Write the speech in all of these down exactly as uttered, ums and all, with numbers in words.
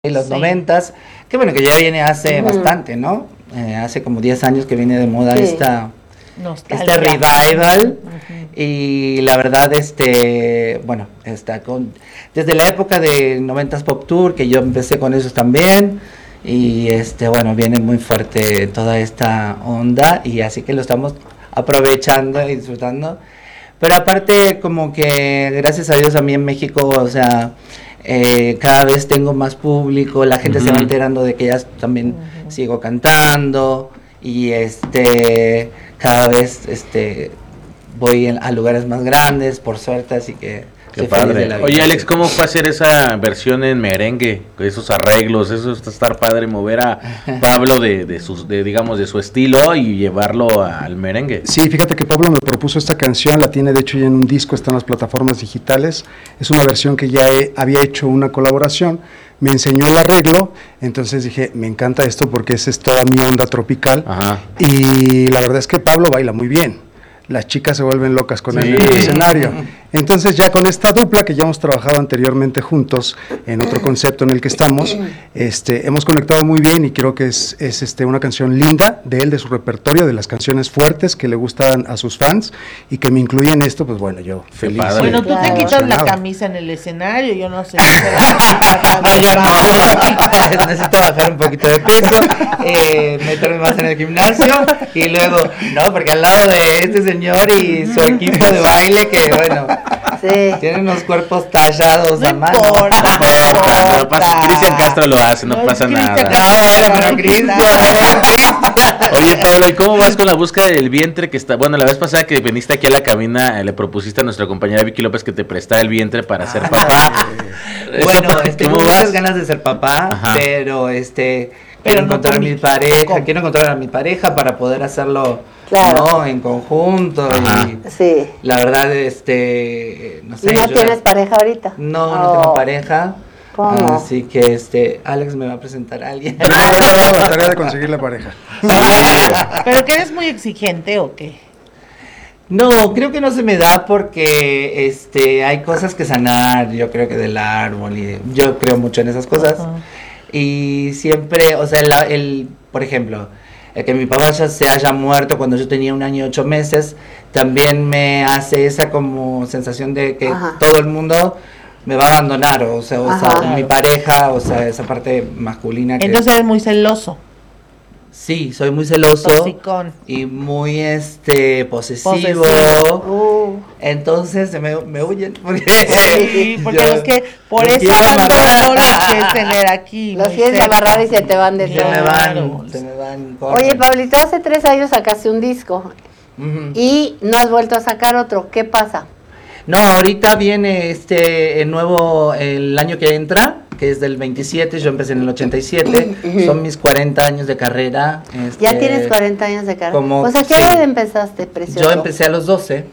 en los Sí. noventas, que bueno, que ya viene hace Ujú. bastante, ¿no? Eh, hace como diez años que viene de moda Sí. esta, Nostalgia. este revival, Ujú. y la verdad, este, bueno, está con, desde la época de noventas Pop Tour, que yo empecé con esos también, y este, bueno, viene muy fuerte toda esta onda, y así que lo estamos aprovechando y disfrutando. Pero aparte, como que gracias a Dios a mí en México, o sea, eh, cada vez tengo más público, la gente Ujú. se va enterando de que ya también Ujú. sigo cantando, y este, cada vez este voy en- a lugares más grandes, por suerte, así que Qué soy feliz de padre. la vida. Oye, Alex, ¿cómo fue hacer esa versión en merengue? Esos arreglos, eso está estar padre, mover a Pablo de, de sus, de, digamos, de su estilo y llevarlo al merengue. Sí, fíjate que Pablo me propuso esta canción, la tiene de hecho ya en un disco, está en las plataformas digitales, es una versión que ya he- había hecho una colaboración, me enseñó el arreglo, entonces dije, me encanta esto porque esa es toda mi onda tropical, Ajá. y la verdad es que Pablo baila muy bien. Las chicas se vuelven locas con él en el Sí. escenario. Entonces ya con esta dupla que ya hemos trabajado anteriormente juntos en otro concepto en el que estamos, este, hemos conectado muy bien y creo que es, es este, una canción linda de él, de su repertorio, de las canciones fuertes que le gustan a sus fans y que me incluye en esto, pues bueno, yo feliz. padre. Bueno, tú te Claro. quitas la Emocionado. camisa en el escenario, yo no sé. si te la quitas No, yo también. no. Necesito bajar un poquito de peso, eh, meterme más en el gimnasio, y luego, no, porque al lado de este señor y su equipo de baile, que bueno, Sí. tienen unos cuerpos tallados No a mano. importa, No importa, no pasa, Cristian Castro lo hace, no, No, pasa Cristian nada. Castro. No, bueno, pero Cristian. Oye, Pablo, ¿y cómo vas con la búsqueda del vientre que está? Bueno, la vez pasada que viniste aquí a la cabina, eh, le propusiste a nuestra compañera Vicky López que te prestara el vientre para ser papá. Eso, Bueno, este, ¿cómo tengo muchas vas? ganas de ser papá, Ajá. pero este, Pero quiero no encontrar a con mi mi- pareja, ¿cómo? quiero encontrar a mi pareja para poder hacerlo, Claro. ¿no? En conjunto. Ajá. Y Sí. la verdad, este, no ¿Y sé. no yo- tienes pareja ahorita? No, no tengo Oh. pareja. ¿Cómo? Así que este, Alex me va a presentar a alguien. Yo hago la tarea de conseguir la pareja. ¿Pero que eres muy exigente o qué? No, creo que no se me da porque este hay cosas que sanar, yo creo que del árbol, y yo creo mucho en esas cosas. Ajá. Y siempre, o sea, el, el, por ejemplo, el que mi papá ya se haya muerto cuando yo tenía un año y ocho meses, también me hace esa como sensación de que Ajá. todo el mundo me va a abandonar, o sea, o sea, Ajá. mi pareja, o sea, esa parte masculina que... Entonces eres muy celoso, Sí, soy muy celoso toxicón. y muy este posesivo. Posesivo. Uh, Entonces me, me huyen porque, Sí, porque yo- es que por yo quiero esa amarrar. no la quieres tener aquí. los muy quieres sexy. amarrar y se te van de se me todo. Claro. van, se me van. Oye, corren. Pablito, hace tres años sacaste un disco Ujú. y no has vuelto a sacar otro. ¿Qué pasa? No, ahorita viene este el nuevo, el año que entra, que es del veintisiete, yo empecé en el ochenta y siete, son mis cuarenta años de carrera. Ya este, tienes cuarenta años de carrera. como- O sea, ¿qué sí. edad empezaste, precioso? Yo empecé a los doce.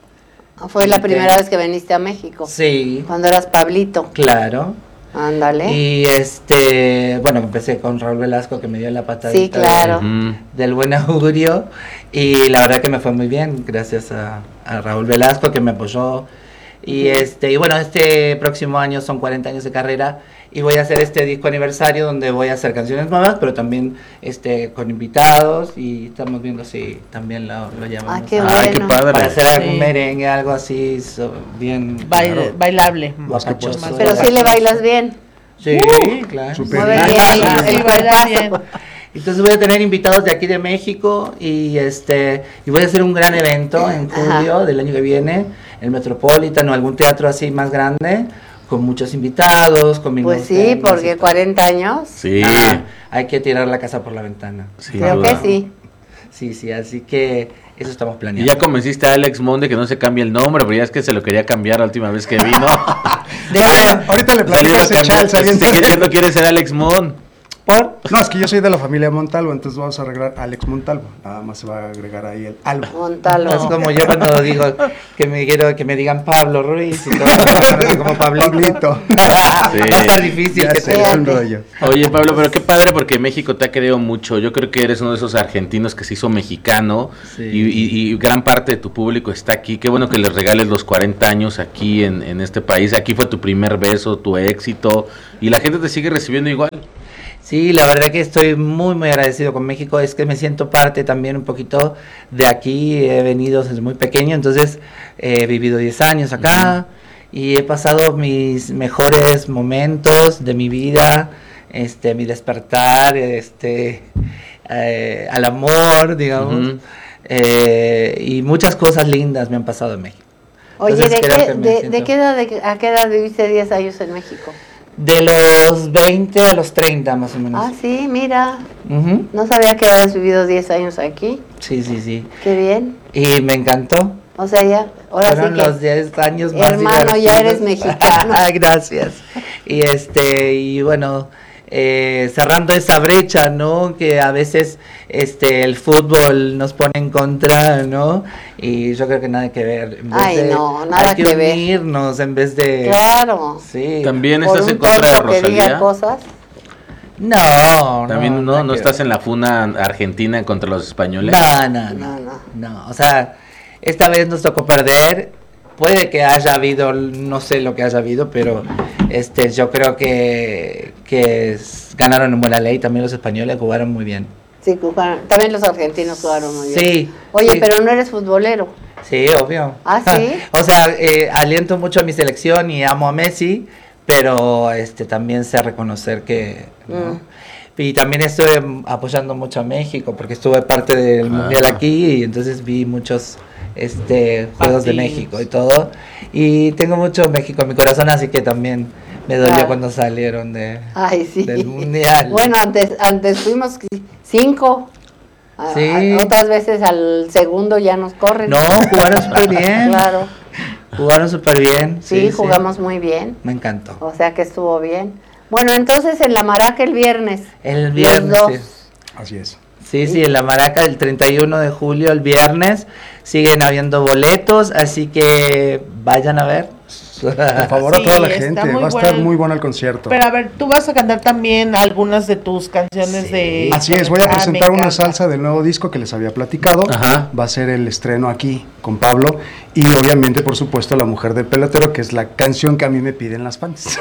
Fue la Ok. primera vez que viniste a México. Sí, Cuando eras Pablito. claro. Ándale. Y este, bueno, empecé con Raúl Velasco, que me dio la patadita Sí, claro. Ujú. del buen augurio, y la verdad que me fue muy bien gracias a, a Raúl Velasco, que me apoyó. Y este y bueno, este próximo año son cuarenta años de carrera y voy a hacer este disco aniversario donde voy a hacer canciones nuevas, pero también este con invitados, y estamos viendo si también lo, lo llamamos Ah, qué a- Ay, qué bueno. padre. para hacer algún Sí. merengue, algo así, so- bien Bail- claro, bailable. guapachoso. Más Pero sí le bailas bien. Sí, claro. Súper Mueve bien. bien el- Ah, el sí, baila cuerpazo. bien. Entonces voy a tener invitados de aquí de México, y este y voy a hacer un gran evento en julio Ajá. del año que viene, el Metropolitan o algún teatro así más grande, con muchos invitados, con mis Pues nuevos sí, temas porque y todo. cuarenta años. Sí, Ah, hay que tirar la casa por la ventana. sin Creo duda. que sí. Sí, sí, así que eso estamos Y planeando. ya convenciste a Alex Monde que no se cambie el nombre, pero ya es que se lo quería cambiar la última vez que vino. De hecho, Ahorita le Salió platicas el cambió- chal, saliendo. que ya no quiere ser Alex Mon. ¿Por? No, es que yo soy de la familia Montalvo, entonces vamos a arreglar Alex Montalvo. Nada más se va a agregar ahí el Albo. Montalvo. Es como yo cuando digo que me quiero que me digan Pablo Ruiz y todo, como Pablito. Pablito. Sí. Va a estar difícil Ya que sé, te es un rollo. Oye, Pablo, pero qué padre porque México te ha querido mucho. Yo creo que eres uno de esos argentinos que se hizo mexicano Sí. y, y- y gran parte de tu público está aquí. Qué bueno que les regales los cuarenta años aquí en, en este país. Aquí fue tu primer beso, tu éxito y la gente te sigue recibiendo igual. Sí, la verdad que estoy muy, muy agradecido con México. Es que me siento parte también un poquito de aquí. He venido desde muy pequeño, entonces he vivido diez años acá y he pasado mis mejores momentos de mi vida, este, mi despertar, este, eh, al amor, digamos, Ujú. eh, y muchas cosas lindas me han pasado en México. Oye, Entonces, ¿de creo qué, que me de, siento- de qué edad, de- a qué edad viviste diez años en México? De los veinte a los treinta más o menos. Ah, sí, mira. Ujú. No sabía que habías vivido diez años aquí. Sí, sí, sí. Qué bien. Y me encantó. O sea, ya, ahora Fueron sí que... los diez años más Hermano, ya eres divertidos. mexicano. Ay, gracias. Y este, y bueno, eh, cerrando esa brecha, ¿no? Que a veces este el fútbol nos pone en contra, ¿no? Y yo creo que nada que ver. En vez Ay, de- no, nada hay que, que ver. unirnos en vez de. Claro. Sí. También Por estás un en contra de tonto que diga Rosalía. cosas. No, También no, nada no que estás ver. en la funa argentina contra los españoles. No, no, no, No, no. no. O sea, esta vez nos tocó perder. Puede que haya habido, no sé lo que haya habido, pero este, yo creo que, que s- ganaron en buena ley. También los españoles jugaron muy bien. Sí, jugaron- también los argentinos jugaron muy bien. Sí. Oye, sí. pero no eres futbolero. Sí, obvio. ¿Ah, sí? O sea, eh, aliento mucho a mi selección y amo a Messi, pero este también sé reconocer que... ¿no? Mm. Y también estuve mm, apoyando mucho a México, porque estuve parte del Ah. Mundial aquí y entonces vi muchos este Juegos de Partidos. México y todo. Y tengo mucho México en mi corazón, así que también me dolió Claro. cuando salieron de, Ay, sí. del Mundial. Bueno, antes, antes fuimos cinco. A- Sí. a- otras veces al segundo ya nos corren. No, jugaron súper bien. Claro. Jugaron súper bien. Sí, jugamos muy bien. Me encantó. O sea que estuvo bien. Bueno, entonces en la Maraca el viernes. El viernes, Los sí. dos. Así es. Sí, sí, en la Maraca el treinta y uno de julio, el viernes, siguen habiendo boletos, así que vayan a ver. Por favor, Sí, a toda la está gente. muy Va a estar bueno. muy bueno el concierto. Pero a ver, tú vas a cantar también algunas de tus canciones Sí. de... Así es, voy a Ah, me presentar una encanta. salsa del nuevo disco que les había platicado. Ajá. Va a ser el estreno aquí con Pablo. Y obviamente, por supuesto, La Mujer del Pelotero, que es la canción que a mí me piden las fans.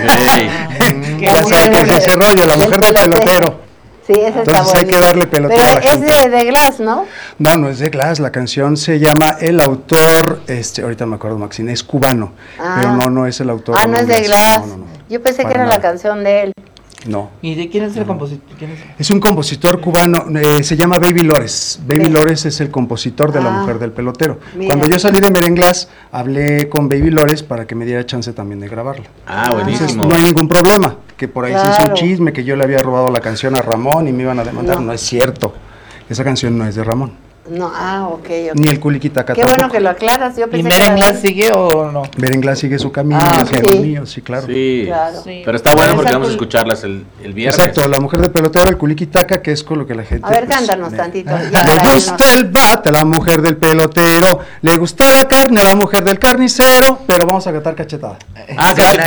Ok. Qué Ya bueno. saben que es ese rollo, La Mujer del Pelotero. Sí, ese está Entonces hay que buenísimo. darle peloteo Pero a la es gente. de, de Glass, ¿no? No, no es de Glass, la canción se llama, el autor, este, ahorita me acuerdo, Maxine, es cubano, Ah. pero no, no es el autor. Ah, no es de Glass. No, no, no. Yo pensé que Para era la nada. canción de él. No. ¿Y de quién es el compositor? ¿Quién es? Es un compositor cubano, eh, se llama Baby Lores. Baby Sí. Lores es el compositor de La Ah, Mujer del Pelotero. mira. Cuando yo salí de Merenglass, hablé con Baby Lores para que me diera chance también de grabarla. Ah, Entonces buenísimo. no hay ningún problema, que por ahí se hizo Claro. un chisme que yo le había robado la canción a Ramón y me iban a demandar. No. No, es cierto, esa canción no es de Ramón, No, ah, ok, ok. ni el Culiquitaca Qué bueno tampoco. que lo aclaras. Yo ¿Y pensé que era Merenglas de él. sigue o no? Merenglass sigue su camino, Ah, yo sigo sí. el mío, sí, claro. Sí. Claro. Sí. Pero está bueno porque Esa vamos a cul- escucharlas el, el viernes. Exacto, La Mujer del Pelotero, el Culiquitaca, que es con lo que la gente... A ver, pues, cántanos le- tantito. ya Le para irnos. gusta el bate a la mujer del pelotero, le gusta la carne a la mujer del carnicero, pero vamos a cantar cachetada. Ah, Se van a